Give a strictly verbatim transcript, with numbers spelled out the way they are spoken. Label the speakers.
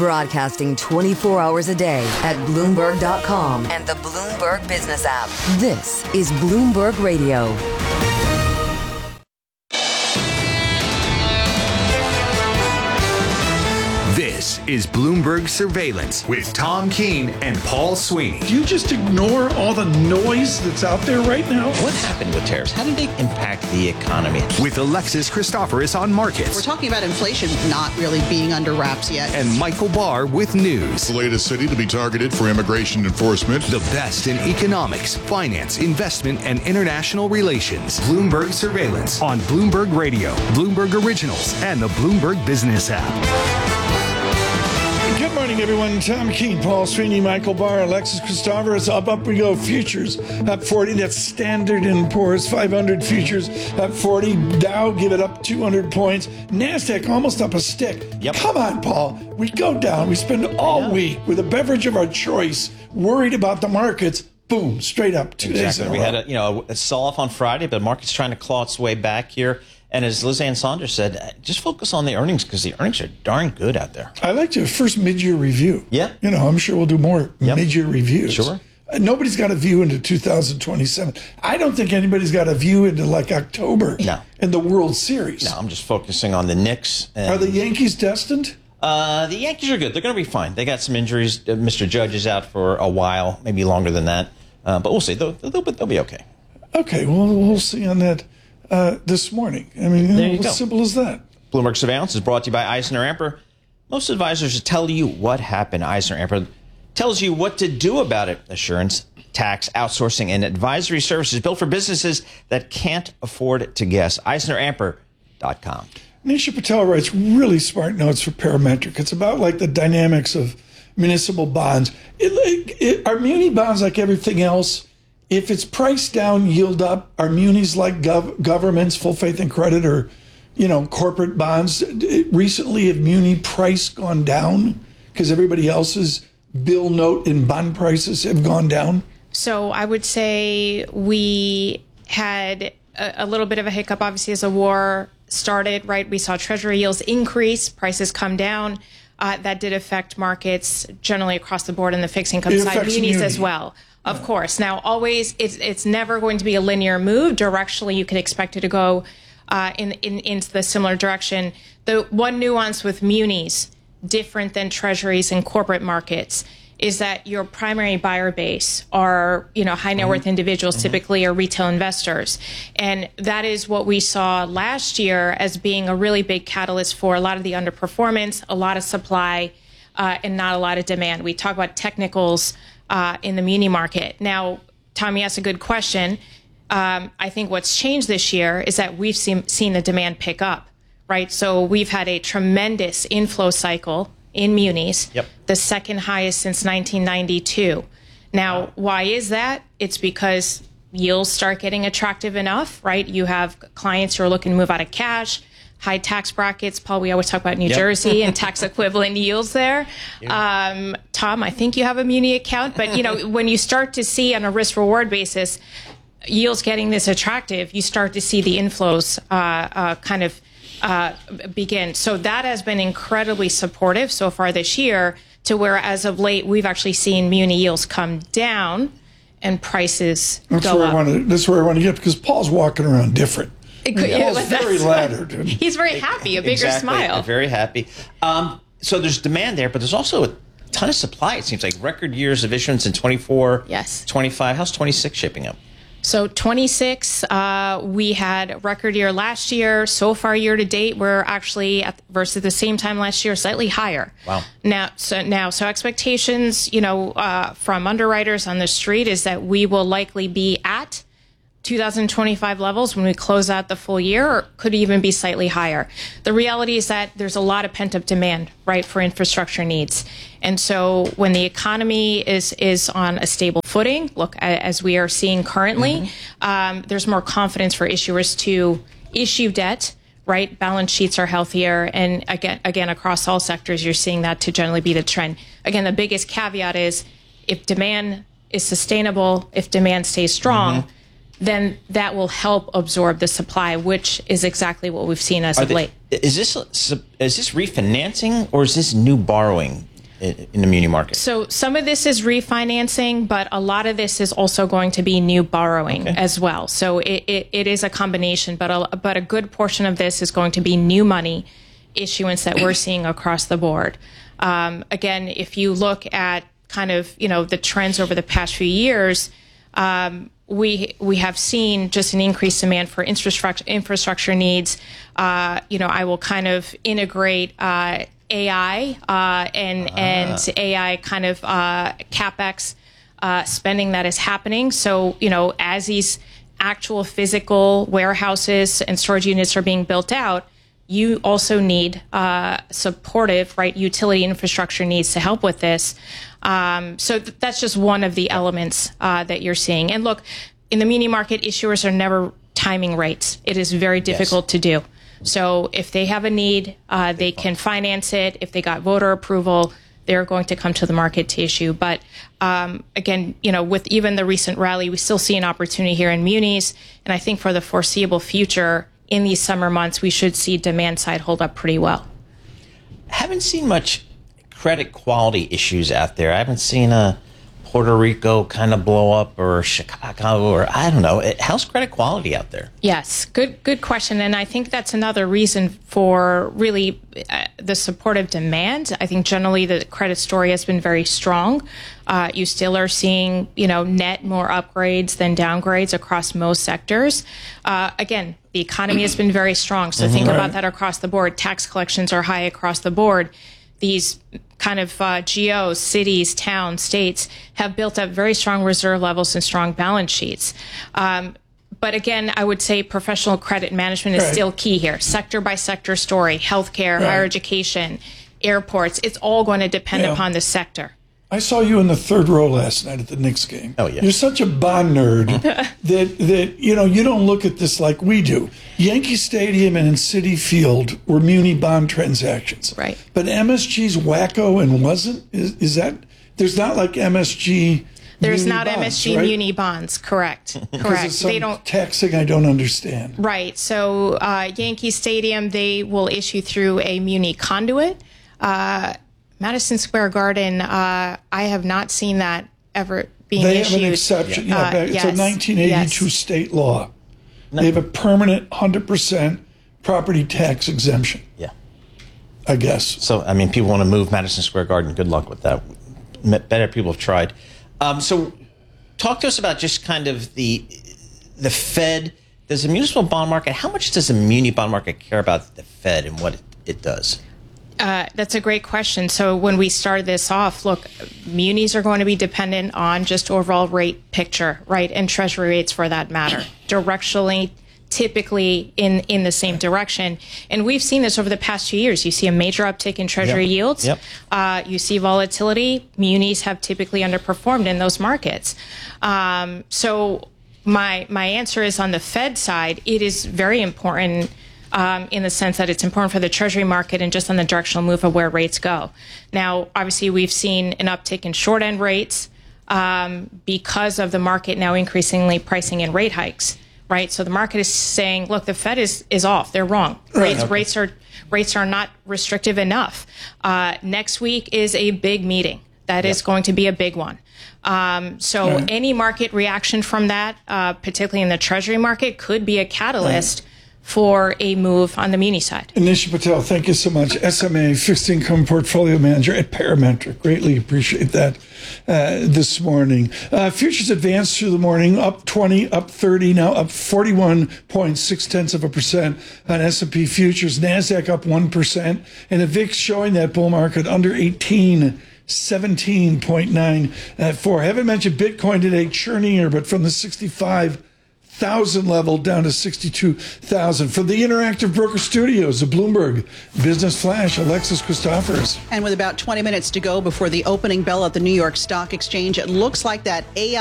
Speaker 1: Broadcasting twenty-four hours a day at Bloomberg dot com and the Bloomberg Business app. This is Bloomberg Radio.
Speaker 2: This is Bloomberg Surveillance with Tom Keene and Paul Sweeney.
Speaker 3: Do you just ignore all the noise that's out there right now?
Speaker 4: What happened with tariffs? How did they impact the economy?
Speaker 2: With Alexis Christoforous on markets.
Speaker 5: We're talking about inflation not really being under wraps yet.
Speaker 2: And Michael Barr with news.
Speaker 6: The latest city to be targeted for immigration enforcement.
Speaker 2: The best in economics, finance, investment, and international relations. Bloomberg Surveillance on Bloomberg Radio, Bloomberg Originals, and the Bloomberg Business app.
Speaker 3: Good morning, everyone. Tom Keene, Paul Sweeney, Michael Barr, Alexis Christoforous. Up, up we go. Futures up forty. That's Standard and Poor's five hundred futures up forty. Dow, give it up two hundred points. NASDAQ almost up a stick.
Speaker 4: Yep.
Speaker 3: Come on, Paul. We go down. We spend all week with a beverage of our choice, worried about the markets. Boom, straight up two
Speaker 4: exactly.
Speaker 3: days in a
Speaker 4: We
Speaker 3: row.
Speaker 4: had a, you know, a sell-off on Friday, but the market's trying to claw its way back here. And as Liz Ann Saunders said, just focus on the earnings because the earnings are darn good out there.
Speaker 3: I like to first mid-year review.
Speaker 4: Yeah.
Speaker 3: You know, I'm sure we'll do more
Speaker 4: yep.
Speaker 3: mid-year reviews.
Speaker 4: Sure.
Speaker 3: Uh, nobody's got a view into two thousand twenty-seven. I don't think anybody's got a view into like October
Speaker 4: no.
Speaker 3: in the World Series.
Speaker 4: No, I'm just focusing on the Knicks. And,
Speaker 3: Are the Yankees destined?
Speaker 4: Uh, the Yankees are good. They're going to be fine. They got some injuries. Uh, Mister Judge is out for a while, maybe longer than that. Uh, but we'll see. They'll, they'll, they'll be okay.
Speaker 3: Okay, well, we'll see on that. Uh, this morning. I mean, you
Speaker 4: there
Speaker 3: know,
Speaker 4: you
Speaker 3: as
Speaker 4: go.
Speaker 3: simple as that.
Speaker 4: Bloomberg Surveillance is brought to you by EisnerAmper. Most advisors tell you what happened. EisnerAmper tells you what to do about it. Assurance, tax, outsourcing, and advisory services built for businesses that can't afford to guess. Eisner Amper dot com.
Speaker 3: Nisha Patel writes really smart notes for Parametric. It's about like the dynamics of municipal bonds. It, it, it, are muni bonds like everything else? If it's priced down, yield up, are munis like gov- governments, full faith and credit, or, you know, corporate bonds? Recently, have muni price gone down because everybody else's bill note and bond prices have gone down?
Speaker 7: So I would say we had a, a little bit of a hiccup, obviously, as the war started, right? We saw Treasury yields increase, prices come down. Uh, that did affect markets generally across the board on the fixed income
Speaker 3: It
Speaker 7: side,
Speaker 3: affects
Speaker 7: munis
Speaker 3: muni.
Speaker 7: as well. Of course. Now, always, it's it's never going to be a linear move. Directionally, you can expect it to go uh, in, in into the similar direction. The one nuance with munis, different than treasuries and corporate markets, is that your primary buyer base are, you know, high net worth individuals, mm-hmm. typically, or retail investors. And that is what we saw last year as being a really big catalyst for a lot of the underperformance, a lot of supply, uh, and not a lot of demand. We talk about technicals Uh, in the muni market. Now, Tommy asked a good question. Um, I think what's changed this year is that we've seen, seen the demand pick up, right? So we've had a tremendous inflow cycle in munis,
Speaker 4: yep.
Speaker 7: the second highest since nineteen ninety-two. Now, why is that? It's because yields start getting attractive enough, right? You have clients who are looking to move out of cash, high tax brackets. Paul, we always talk about New
Speaker 4: yep.
Speaker 7: Jersey and tax equivalent yields there. Um, Tom, I think you have a muni account, but you know, when you start to see on a risk reward basis, yields getting this attractive, you start to see the inflows uh, uh, kind of uh, begin. So that has been incredibly supportive so far this year, to where as of late, we've actually seen muni yields come down and prices
Speaker 3: that's
Speaker 7: go
Speaker 3: where
Speaker 7: up.
Speaker 3: I want to, that's where I want to get, because Paul's walking around different.
Speaker 7: It could,
Speaker 3: Paul's
Speaker 7: yeah,
Speaker 3: very laddered.
Speaker 7: He's very happy, a bigger
Speaker 4: exactly,
Speaker 7: smile.
Speaker 4: Very happy. Um, so there's demand there, but there's also a ton of supply. It seems like record years of issuance in twenty-four,
Speaker 7: Yes.
Speaker 4: twenty-five. How's twenty-six shaping up?
Speaker 7: So twenty-six, uh, we had a record year last year. So far, year to date, we're actually at, versus the same time last year, slightly higher.
Speaker 4: Wow.
Speaker 7: Now, so now, so expectations, you know, uh, from underwriters on the street is that we will likely be at two thousand twenty-five levels when we close out the full year, or could even be slightly higher. The reality is that there's a lot of pent-up demand, right, for infrastructure needs. And so when the economy is is on a stable footing, look, as we are seeing currently, mm-hmm. um, there's more confidence for issuers to issue debt, right? Balance sheets are healthier. And again, again, across all sectors, you're seeing that to generally be the trend. Again, the biggest caveat is if demand is sustainable, if demand stays strong, mm-hmm. then that will help absorb the supply, which is exactly what we've seen as
Speaker 4: Are
Speaker 7: of
Speaker 4: they,
Speaker 7: late.
Speaker 4: Is this is this refinancing or is this new borrowing in, in the muni market?
Speaker 7: So some of this is refinancing, but a lot of this is also going to be new borrowing okay. as well. So it, it, it is a combination, but a, but a good portion of this is going to be new money issuance that we're seeing across the board. Um, again, if you look at kind of, you know, the trends over the past few years, um, we we have seen just an increased demand for infrastructure infrastructure needs. Uh, you know, I will kind of integrate uh, A I uh, and ah. and A I kind of uh, CapEx uh, spending that is happening. So, you know, as these actual physical warehouses and storage units are being built out, you also need uh, supportive, right, utility infrastructure needs to help with this. Um, so th- that's just one of the elements uh, that you're seeing. And look, in the muni market, issuers are never timing rates. It is very difficult yes. to do. So if they have a need, uh, they can finance it. If they got voter approval, they're going to come to the market to issue. But um, again, you know, with even the recent rally, we still see an opportunity here in munis. And I think for the foreseeable future, in these summer months, we should see demand side hold up pretty well.
Speaker 4: Haven't seen much credit quality issues out there. I haven't seen a Puerto Rico kind of blow up or Chicago or I don't know. How's credit quality out there?
Speaker 7: Yes, good good question. And I think that's another reason for really uh, the supportive demand. I think generally the credit story has been very strong. Uh, you still are seeing, you know, net more upgrades than downgrades across most sectors. Uh, again, the economy has been very strong. So mm-hmm. think about that across the board. Tax collections are high across the board. These kind of uh, G Os, cities, towns, states have built up very strong reserve levels and strong balance sheets. Um, but again, I would say professional credit management is right. still key here. Sector by sector story, healthcare, right. higher education, airports. It's all going to depend yeah. upon the sector.
Speaker 3: I saw you in the third row last night at the Knicks game.
Speaker 4: Oh, yeah.
Speaker 3: You're such a bond nerd that, that, you know, you don't look at this like we do. Yankee Stadium and Citi Field were muni bond transactions.
Speaker 7: Right.
Speaker 3: But M S G's wacko and wasn't? Is, is that, there's not like M S G
Speaker 7: There's not
Speaker 3: bonds,
Speaker 7: M S G
Speaker 3: right?
Speaker 7: muni bonds, correct. Correct.
Speaker 3: It's some they don't taxing I don't understand.
Speaker 7: Right. So uh, Yankee Stadium, they will issue through a muni conduit. Uh Madison Square Garden, uh, I have not seen that ever being
Speaker 3: they
Speaker 7: issued.
Speaker 3: They have an exception. Yeah,
Speaker 7: uh,
Speaker 3: it's
Speaker 7: yes,
Speaker 3: a nineteen eighty-two yes. state law. No. They have a permanent one hundred percent property tax exemption.
Speaker 4: Yeah.
Speaker 3: I guess.
Speaker 4: So, I mean, people want to move Madison Square Garden. Good luck with that. Better people have tried. Um, so talk to us about just kind of the the Fed. Does the municipal bond market, how much does the muni bond market care about the Fed and what it, it does?
Speaker 7: Uh, that's a great question. So when we started this off, look, munis are going to be dependent on just overall rate picture, right? And treasury rates for that matter, directionally, typically in, in the same direction. And we've seen this over the past few years. You see a major uptick in treasury
Speaker 4: yep.
Speaker 7: yields.
Speaker 4: Yep.
Speaker 7: Uh, you see volatility. Munis have typically underperformed in those markets. Um, so my, my answer is on the Fed side, it is very important Um, in the sense that it's important for the Treasury market and just on the directional move of where rates go. Now, obviously, we've seen an uptick in short-end rates um, because of the market now increasingly pricing in rate hikes, right? So the market is saying, look, the Fed is is off. They're wrong. Rates,
Speaker 3: okay.
Speaker 7: rates are rates are not restrictive enough. Uh, next week is a big meeting. That yep. is going to be a big one. Um, so right. any market reaction from that, uh, particularly in the Treasury market, could be a catalyst right. for a move on the muni side.
Speaker 3: Nisha Patel, thank you so much. S M A, Fixed Income Portfolio Manager at Parametric. Greatly appreciate that uh, this morning. Uh, futures advanced through the morning, up twenty, up thirty, now up forty-one point six tenths of a percent on S and P futures. NASDAQ up one percent, and the V I X showing that bull market under eighteen, seventeen point nine four. I haven't mentioned Bitcoin today, churning here, but from the sixty-five thousand level down to sixty-two thousand. From the Interactive Broker Studios, the Bloomberg Business Flash, Alexis Christophorous.
Speaker 5: And with about twenty minutes to go before the opening bell at the New York Stock Exchange, it looks like that A I